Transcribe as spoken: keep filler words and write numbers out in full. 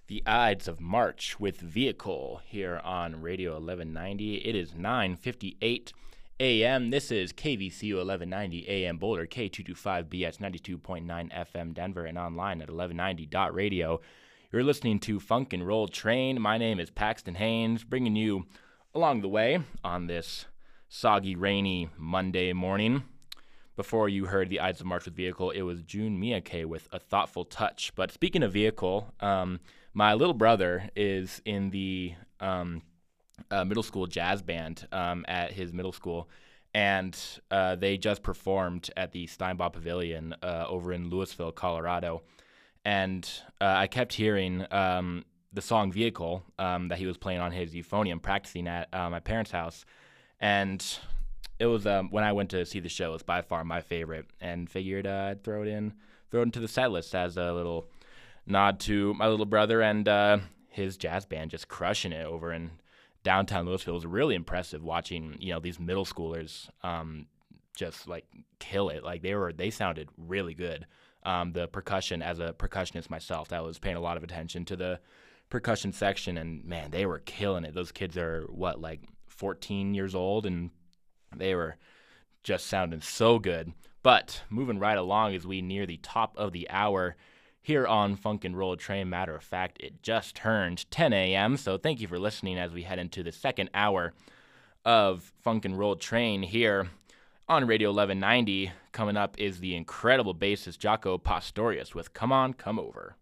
The Ides of March with Vehicle here on Radio eleven ninety. It is nine fifty-eight a m. This is K V C U eleven ninety A M Boulder, K two twenty-five B S ninety-two point nine F M Denver, and online at eleven ninety dot radio. You're listening to Funk and Roll Train. My name is Paxton Haynes, bringing you along the way on this soggy, rainy Monday morning. Before you heard the Ides of March with Vehicle, it was June Miyake with A Thoughtful Touch. But speaking of Vehicle, um, my little brother is in the um, uh, middle school jazz band um, at his middle school, and uh, they just performed at the Steinbach Pavilion uh, over in Louisville, Colorado. And uh, I kept hearing um, the song Vehicle um, that he was playing on his euphonium, practicing at uh, my parents' house. And it was um, when I went to see the show, it's by far my favorite, and figured uh, I'd throw it in, throw it into the set list as a little nod to my little brother and uh, his jazz band just crushing it over in downtown Louisville. It was really impressive watching, you know, these middle schoolers um, just like kill it. Like they were, they sounded really good. Um, the percussion, as a percussionist myself, I was paying a lot of attention to the percussion section, and man, they were killing it. Those kids are what, like fourteen years old, and they were just sounding so good. But moving right along as we near the top of the hour here on Funk and Roll Train. Matter of fact, it just turned ten a m, so thank you for listening as we head into the second hour of Funk and Roll Train here on Radio eleven ninety. Coming up is the incredible bassist Jaco Pastorius with Come On, Come Over.